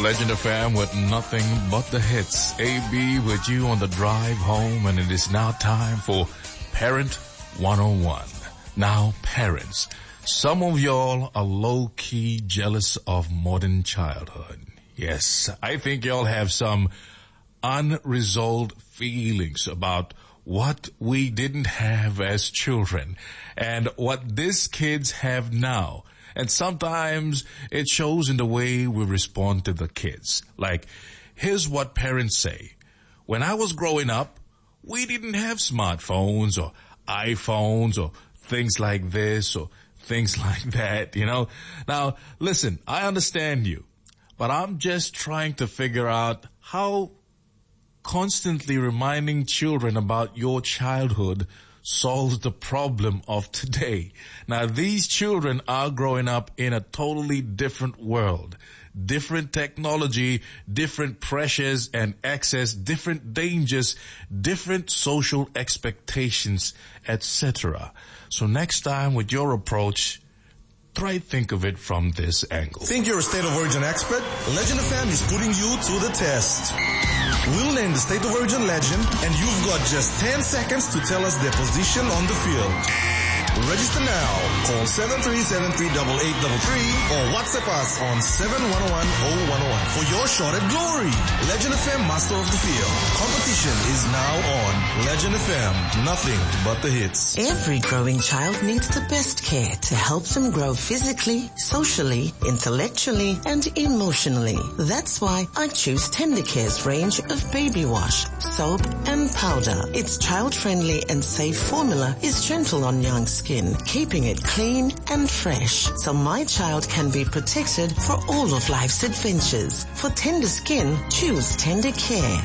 Legend FM with nothing but the hits. AB with you on the drive home, and it is now time for Parent 101. Now, parents, some of y'all are low-key jealous of modern childhood. Yes, I think y'all have some unresolved feelings about what we didn't have as children and what these kids have now. And sometimes it shows in the way we respond to the kids. Like, here's what parents say. When I was growing up, we didn't have smartphones or iPhones or things like this or things like that, you know. Now, listen, I understand you, but I'm just trying to figure out how constantly reminding children about your childhood solves the problem of today. Now, these children are growing up in a totally different world, different technology, different pressures and access, different dangers, different social expectations, etc. So next time with your approach, try think of it from this angle. Think you're a State of Origin expert? Legend FM is putting you to the test. We'll name the State of Origin legend, and you've got just 10 seconds to tell us their position on the field. Register now. Call 7373-8833 or WhatsApp us on 711-0101 for your shot at glory. Legend FM Master of the Field. Competition is now on. Legend FM. Nothing but the hits. Every growing child needs the best care to help them grow physically, socially, intellectually, and emotionally. That's why I choose Tendercare's range of baby wash, soap, and powder. Its child-friendly and safe formula is gentle on young skin, keeping it clean and fresh, so my child can be protected for all of life's adventures. For tender skin, choose Tendercare.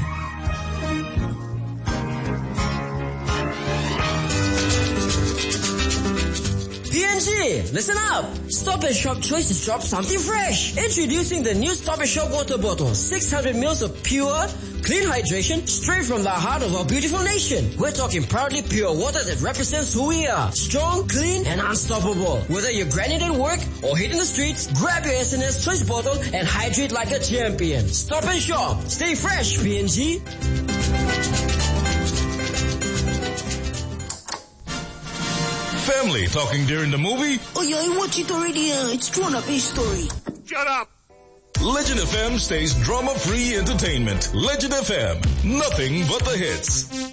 PNG, listen up! Stop and Shop Choices dropped something fresh. Introducing the new Stop and Shop water bottle. 600 mils of pure, clean hydration straight from the heart of our beautiful nation. We're talking proudly pure water that represents who we are. Strong, clean, and unstoppable. Whether you're grinding at work or hitting the streets, grab your SNS Choice bottle and hydrate like a champion. Stop and Shop. Stay fresh, PNG. Family talking during the movie? Oh yeah, I watched it already. It's Grown Up Age Story. Shut up! Legend FM stays drama-free entertainment. Legend FM, nothing but the hits.